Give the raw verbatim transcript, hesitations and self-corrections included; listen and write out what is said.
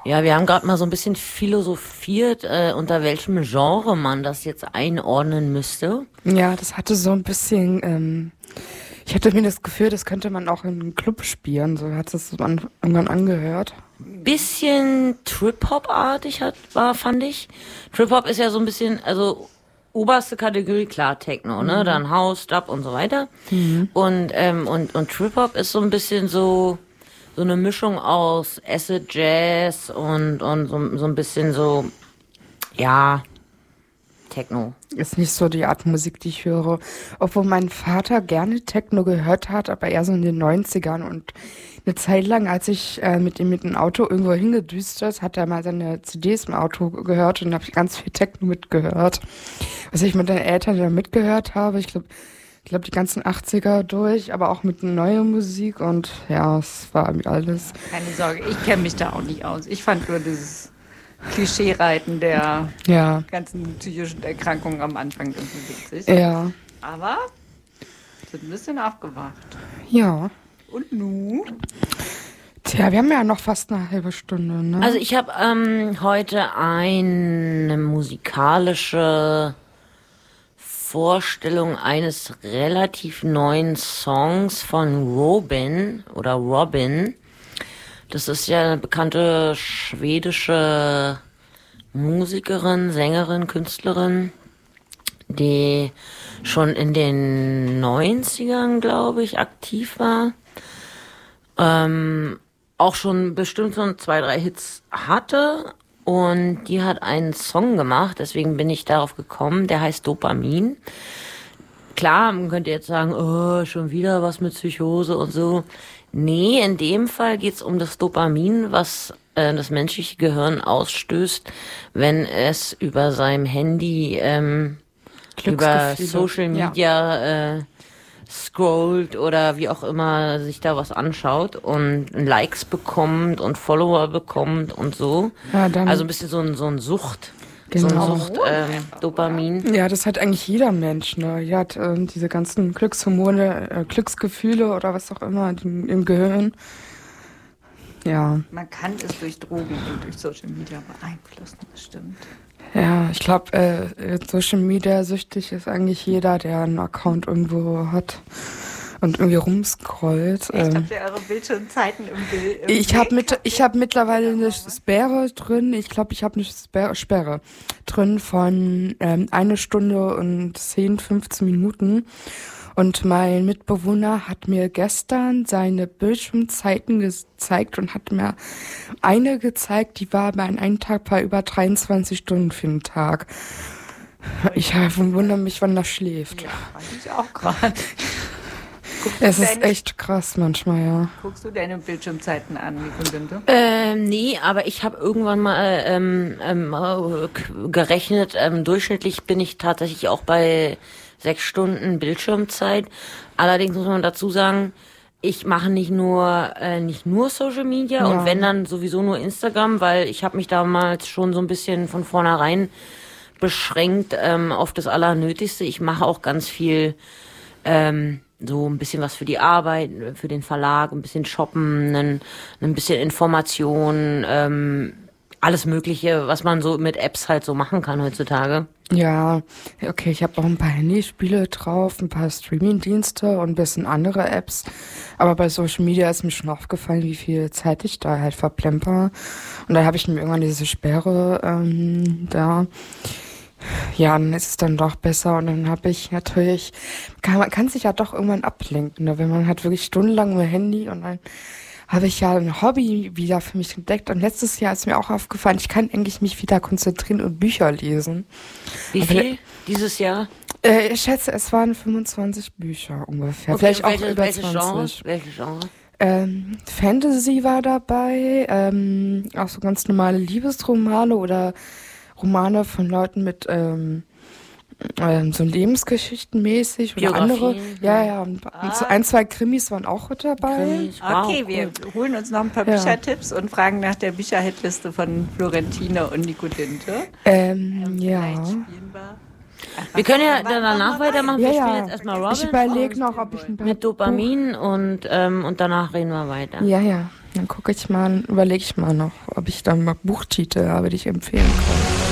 Ja, wir haben gerade mal so ein bisschen philosophiert, äh, unter welchem Genre man das jetzt einordnen müsste. Ja, das hatte so ein bisschen, ähm, ich hatte mir das Gefühl, das könnte man auch in einem Club spielen, so hat es an, irgendwann angehört. Bisschen Trip-Hop-artig hat, war, fand ich. Trip-Hop ist ja so ein bisschen, also oberste Kategorie, klar, Techno, ne? Dann House, Dub und so weiter. Und, ähm, und, und Trip-Hop ist so ein bisschen so, so eine Mischung aus Acid Jazz und, und so, so ein bisschen so, ja, Techno. Ist nicht so die Art Musik, die ich höre. Obwohl mein Vater gerne Techno gehört hat, aber eher so in den neunzigern. Und eine Zeit lang, als ich äh, mit ihm mit dem Auto irgendwo hingedüst ist, hat er mal seine C Ds im Auto gehört und habe ich ganz viel Techno mitgehört. Was ich mit den Eltern dann mitgehört habe, ich glaube, ich glaube die ganzen achtziger durch, aber auch mit neuer Musik und ja, es war alles. Keine Sorge, ich kenne mich da auch nicht aus. Ich fand nur dieses Klischee-Reiten der Ja, ganzen psychischen Erkrankungen am Anfang irgendwie witzig. ja, Aber sind ein bisschen aufgewacht. ja. Und nu? Tja, wir haben ja noch fast eine halbe Stunde, ne? Also ich habe ähm, heute eine musikalische Vorstellung eines relativ neuen Songs von Robin oder Robin. Das ist ja eine bekannte schwedische Musikerin, Sängerin, Künstlerin, die schon in den neunzigern, glaube ich, aktiv war. Ähm, auch schon bestimmt so zwei, drei Hits hatte. Und die hat einen Song gemacht, deswegen bin ich darauf gekommen, der heißt Dopamin. Klar, man könnte jetzt sagen, oh, schon wieder was mit Psychose und so. Nee, in dem Fall geht's um das Dopamin, was äh, das menschliche Gehirn ausstößt, wenn es über seinem Handy, ähm, über Glücksgefühle. Social Media äh, scrollt oder wie auch immer sich da was anschaut und Likes bekommt und Follower bekommt und so. Ja, dann- also ein bisschen so ein, so ein Sucht, Genau. so ein Sucht, ähm, Dopamin. Ja, das hat eigentlich jeder Mensch, ne? Jeder hat ähm, diese ganzen Glückshormone, äh, Glücksgefühle oder was auch immer im, im Gehirn. Ja, Man kann es durch Drogen und durch Social Media beeinflussen, das stimmt. ja, ich glaube, äh, Social Media süchtig ist eigentlich jeder, der einen Account irgendwo hat und irgendwie rumscrollt. Echt, Ähm, habt ihr eure Bildschirmzeiten im Bild? im Ich habe Blick? mit, ich habe mittlerweile eine Sperre drin. Ich glaube, ich habe eine Sperre, Sperre drin von ähm, eine Stunde und zehn, fünfzehn Minuten. Und mein Mitbewohner hat mir gestern seine Bildschirmzeiten gezeigt und hat mir eine gezeigt, die war bei einem Tag bei über dreiundzwanzig Stunden für den Tag. Ich äh, wundere mich, wann das schläft. Ja, weiß ich auch gerade. Es ist deine- echt krass manchmal, ja. Guckst du deine Bildschirmzeiten an, Nicolinde? Ähm, nee, aber ich habe irgendwann mal ähm, ähm, äh, k- gerechnet, ähm, durchschnittlich bin ich tatsächlich auch bei sechs Stunden Bildschirmzeit. Allerdings muss man dazu sagen, ich mache nicht nur äh, nicht nur Social Media Ja. und wenn dann sowieso nur Instagram, weil ich habe mich damals schon so ein bisschen von vornherein beschränkt ähm, auf das Allernötigste. Ich mache auch ganz viel ähm, so ein bisschen was für die Arbeit, für den Verlag, ein bisschen shoppen, ein, ein bisschen Information, ähm, alles Mögliche, was man so mit Apps halt so machen kann heutzutage. Ja, okay, ich habe auch ein paar Handyspiele drauf, ein paar Streaming-Dienste und ein bisschen andere Apps. Aber bei Social Media ist mir schon aufgefallen, wie viel Zeit ich da halt verplemper. Und dann habe ich mir irgendwann diese Sperre ähm, da. Ja, dann ist es dann doch besser und dann habe ich natürlich, kann, man kann sich ja doch irgendwann ablenken, ne? Wenn man halt wirklich stundenlang mit Handy und dann habe ich ja ein Hobby wieder für mich entdeckt und letztes Jahr ist mir auch aufgefallen, ich kann eigentlich mich wieder konzentrieren und Bücher lesen. Wie Aber viel dieses Jahr? Äh, ich schätze, es waren fünfundzwanzig Bücher ungefähr, Okay, vielleicht auch welche, über welche Genre? zwanzig. Welche Genre? Ähm, Fantasy war dabei, ähm, auch so ganz normale Liebesromane oder Romane von Leuten mit ähm, ähm, so Lebensgeschichten mäßig oder andere. Biografien, Ja, ja, und so ein, zwei Krimis waren auch mit dabei. Krimis, wow, Okay, wir cool. holen uns noch ein paar Ja. Büchertipps und fragen nach der Bücherhitliste von Florentine und Nicolinde. Ähm, ja. Vielleicht spielen wir. Wir können ja Mach- danach mach mal weitermachen. Ja, Wir spielen ja. jetzt erstmal Ich Robin überlege noch, ob ich ein paar mit Dopamin und, ähm, und danach reden wir weiter. Buch- Ja, ja. Dann gucke ich mal, überlege ich mal noch, ob ich da mal Buchtitel habe, die ich empfehlen kann.